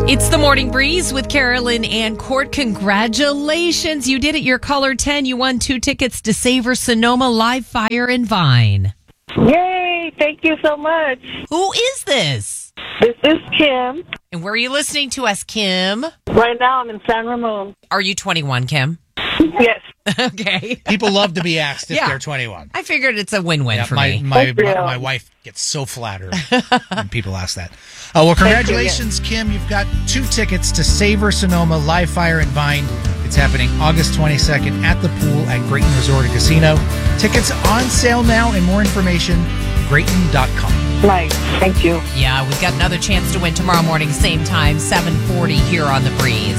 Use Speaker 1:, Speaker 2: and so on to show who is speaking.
Speaker 1: It's the Morning Breeze with Carolyn and Court. Congratulations. You did it. Your caller 10. You won 2 tickets to Savor Sonoma Live Fire and Vine.
Speaker 2: Yay! Thank you so much.
Speaker 1: Who is this?
Speaker 2: This is Kim.
Speaker 1: And where are you listening to us, Kim?
Speaker 2: Right now I'm in San Ramon.
Speaker 1: Are you 21, Kim?
Speaker 2: Yes.
Speaker 1: Okay.
Speaker 3: People love to be asked if
Speaker 1: Yeah.
Speaker 3: they're 21.
Speaker 1: I figured it's a win-win for me.
Speaker 3: My wife gets so flattered when people ask that. Well, congratulations, Kim. You've got 2 tickets to Savor Sonoma Live Fire and Vine. It's happening August 22nd at the pool at Grayton Resort and Casino. Tickets on sale now, and more information, Grayton.com.
Speaker 2: Nice. Thank you.
Speaker 1: Yeah, we've got another chance to win tomorrow morning, same time, 7:40 here on The Breeze.